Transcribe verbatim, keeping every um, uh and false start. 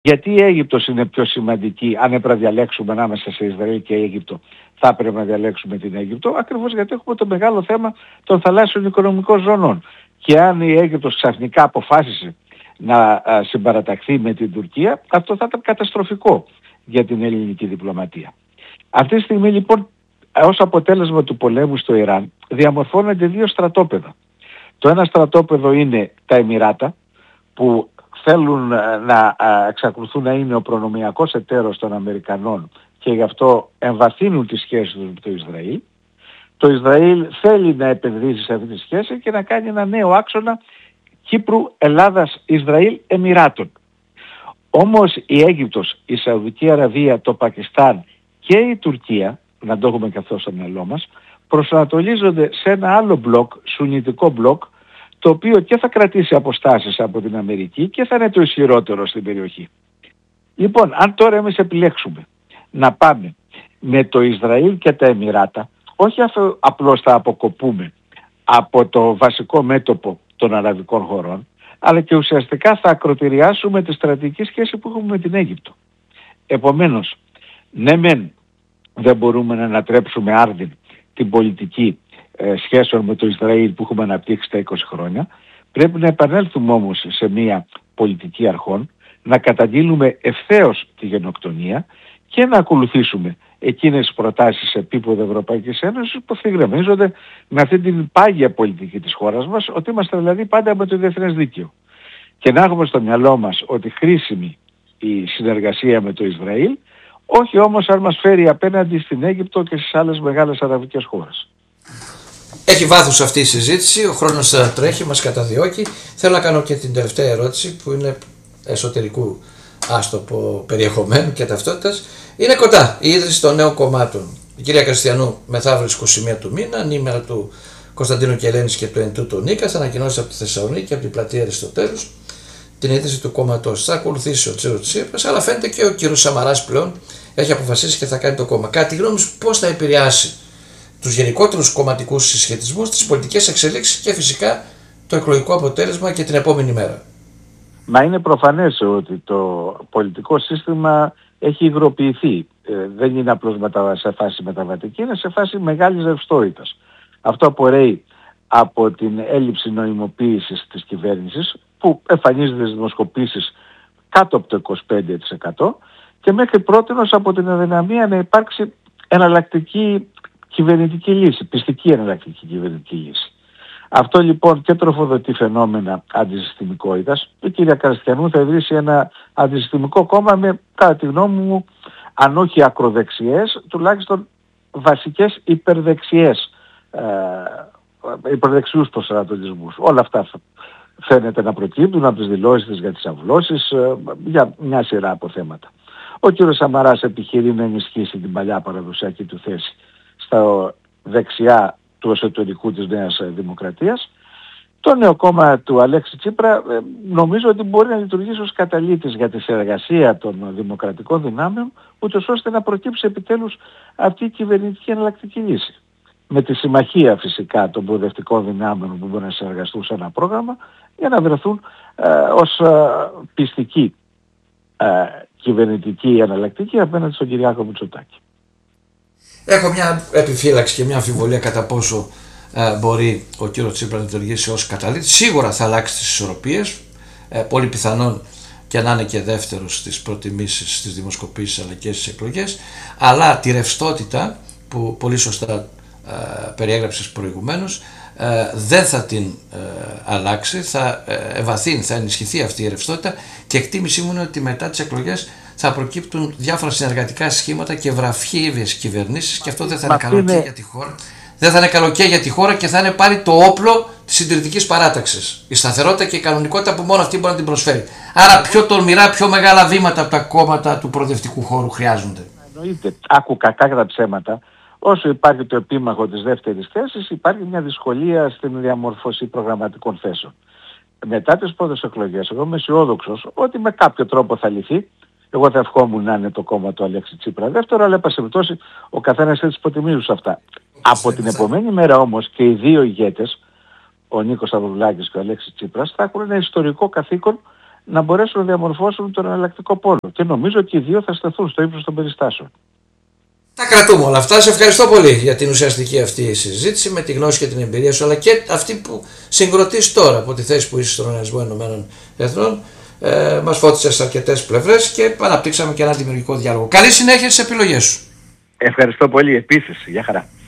Γιατί η Αίγυπτος είναι πιο σημαντική, αν έπρεπε να διαλέξουμε ανάμεσα σε Ισραήλ και Αίγυπτο, θα έπρεπε να διαλέξουμε την Αίγυπτο, ακριβώς γιατί έχουμε το μεγάλο θέμα των θαλάσσιων οικονομικών ζωνών. Και αν η Αίγυπτος ξαφνικά αποφάσισε να συμπαραταχθεί με την Τουρκία, αυτό θα ήταν καταστροφικό για την ελληνική διπλωματία. Αυτή τη στιγμή λοιπόν, ως αποτέλεσμα του πολέμου στο Ιράν, διαμορφώνονται δύο στρατόπεδα. Το ένα στρατόπεδο είναι τα Εμιράτα, που θέλουν να εξακολουθούν να είναι ο προνομιακός εταίρος των Αμερικανών και γι' αυτό εμβαθύνουν τις σχέσεις τους με το Ισραήλ. Το Ισραήλ θέλει να επενδύσει σε αυτή τη σχέση και να κάνει ένα νέο άξονα Κύπρου, Ελλάδας, Ισραήλ, Εμιράτων. Όμως η Αίγυπτος, η Σαουδική Αραβία, το Πακιστάν και η Τουρκία, να το έχουμε καθώς στο μυαλό μας, προσανατολίζονται σε ένα άλλο μπλοκ, σουνιτικό μπλοκ, το οποίο και θα κρατήσει αποστάσεις από την Αμερική και θα είναι το ισχυρότερο στην περιοχή. Λοιπόν, αν τώρα εμείς επιλέξουμε να πάμε με το Ισραήλ και τα Εμιράτα, όχι αφού απλώς θα αποκοπούμε από το βασικό μέτωπο των αραβικών χωρών, αλλά και ουσιαστικά θα ακροτηριάσουμε τη στρατηγική σχέση που έχουμε με την Αίγυπτο. Επομένως, ναι μεν δεν μπορούμε να ανατρέψουμε άρδιν την πολιτική ε, σχέσεων με το Ισραήλ που έχουμε αναπτύξει τα είκοσι χρόνια, πρέπει να επανέλθουμε όμως σε μια πολιτική αρχών, να καταγγείλουμε ευθέως τη γενοκτονία και να ακολουθήσουμε εκείνες τις προτάσεις σε επίπεδο Ευρωπαϊκής Ένωσης που ευθυγραμμίζονται με αυτή την πάγια πολιτική της χώρας μας, ότι είμαστε δηλαδή πάντα με το διεθνές δίκαιο. Και να έχουμε στο μυαλό μας ότι χρήσιμη η συνεργασία με το Ισραήλ, όχι όμως αν μας φέρει απέναντι στην Αίγυπτο και στις άλλες μεγάλες αραβικές χώρες. Έχει βάθος αυτή η συζήτηση, ο χρόνος τρέχει, μας καταδιώκει. Θέλω να κάνω και την τελευταία ερώτηση που είναι εσωτερικού άστοπο περιεχομένου και ταυτότητας. Είναι κοντά η ίδρυση των νέων κομμάτων. Η κυρία Κριστιανού μεθαύριο είκοσι μία του μήνα, νήμερα του Κωνσταντίνου Κελένης και του Εντού του Νίκας, ανακοινώσει από τη Θεσσαλονίκη, από την πλατεία Αριστοτέλους, την ίδρυση του κόμματος. Θα ακολουθήσει ο Τσίρος Τσίπρας, αλλά φαίνεται και ο κύριος Σαμαράς πλέον έχει αποφασίσει και θα κάνει το κόμμα. Κάτι γνώμη σου, πώς θα επηρεάσει τους γενικότερους κομματικούς συσχετισμούς, τις πολιτικές εξελίξεις και φυσικά το εκλογικό αποτέλεσμα και την επόμενη μέρα? Μα είναι προφανές ότι το πολιτικό σύστημα έχει υγροποιηθεί. Ε, δεν είναι απλώς μετα... σε φάση μεταβατική, είναι σε φάση μεγάλης ρευστότητας. Αυτό απορρέει από την έλλειψη νοημοποίησης της κυβέρνησης, που εμφανίζεται στις δημοσκοπήσεις κάτω από το είκοσι πέντε τοις εκατό και μέχρι πρότινος από την αδυναμία να υπάρξει εναλλακτική κυβερνητική λύση, πιστική εναλλακτική κυβερνητική λύση. Αυτό λοιπόν και τροφοδοτεί φαινόμενα αντισυστημικότητας. Η κυρία Κριστιανού θα ιδρύσει ένα αντισυστημικό κόμμα με, κατά τη γνώμη μου, αν όχι ακροδεξιές, τουλάχιστον βασικές υπερδεξιές, ε, υπερδεξιούς προσανατολισμούς. Όλα αυτά φαίνεται να προκύπτουν από τις δηλώσεις της για τις αυλώσεις, ε, για μια σειρά από θέματα. Ο κύριος Σαμαράς επιχειρεί να ενισχύσει την παλιά παραδοσιακή του θέση στα δεξιά του εσωτερικού της Νέας Δημοκρατίας. Το νέο κόμμα του Αλέξη Τσίπρα νομίζω ότι μπορεί να λειτουργήσει ως καταλύτης για τη συνεργασία των δημοκρατικών δυνάμεων, ούτως ώστε να προκύψει επιτέλους αυτή η κυβερνητική εναλλακτική λύση. Με τη συμμαχία φυσικά των προοδευτικών δυνάμεων που μπορεί να συνεργαστούν σε ένα πρόγραμμα για να βρεθούν ε, ως ε, πιστική ε, κυβερνητική εναλλακτική απέναντι στον Κυριάκο Μητσοτάκη. Έχω μια επιφύλαξη και μια αμφιβολία κατά πόσο ε, μπορεί ο κύριος Τσίπρας να λειτουργήσει ως καταλύτης. Σίγουρα θα αλλάξει τις ισορροπίες, ε, πολύ πιθανόν και να είναι και δεύτερος στις προτιμήσεις, στις δημοσκοπήσεις αλλά και στις εκλογές, αλλά τη ρευστότητα που πολύ σωστά ε, περιέγραψες προηγουμένως ε, δεν θα την ε, αλλάξει, θα ε, ευαθύνει, θα ενισχυθεί αυτή η ρευστότητα και εκτίμησή μου είναι ότι μετά τις εκλογές θα προκύπτουν διάφορα συνεργατικά σχήματα και βραφίβιες κυβερνήσεις και αυτό δεν θα είναι καλό είναι... και για τη χώρα. Δεν θα είναι καλό και για τη χώρα και θα είναι πάλι το όπλο της συντηρητικής παράταξης. Η σταθερότητα και η κανονικότητα που μόνο αυτή μπορεί να την προσφέρει. Άρα πιο τολμηρά, πιο μεγάλα βήματα από τα κόμματα του προοδευτικού χώρου χρειάζονται. Εννοείται. Άκου κακά τα ψέματα. Όσο υπάρχει το επίμαχο της δεύτερης θέσης, υπάρχει μια δυσκολία στην διαμόρφωση προγραμματικών θέσεων. Μετά τις πρώτες εκλογές, εγώ είμαι αισιόδοξος ότι με κάποιο τρόπο θα λυθεί. Εγώ θα ευχόμουν να είναι το κόμμα του Αλέξη Τσίπρα δεύτερο, αλλά εν πάση ο καθένας έχει τις προτιμήσεις σε αυτά. Από την επομένη μέρα όμως και οι δύο ηγέτες, ο Νίκος Αββουλάκης και ο Αλέξης Τσίπρας, θα έχουν ένα ιστορικό καθήκον να μπορέσουν να διαμορφώσουν τον εναλλακτικό πόλο. Και νομίζω και οι δύο θα στεθούν στο ύψος των περιστάσεων. Τα κρατούμε όλα αυτά. Σε ευχαριστώ πολύ για την ουσιαστική αυτή συζήτηση, με τη γνώση και την εμπειρία σου, αλλά και αυτή που συγκροτείς τώρα από τη θέση που είσαι στον Οργανισμό Ηνωμένων Εθνών. Ε, μας φώτισες σε αρκετές πλευρές και αναπτύξαμε και ένα δημιουργικό διάλογο. Καλή συνέχεια στις επιλογές σου. Ευχαριστώ πολύ επίσης. Γεια χαρά.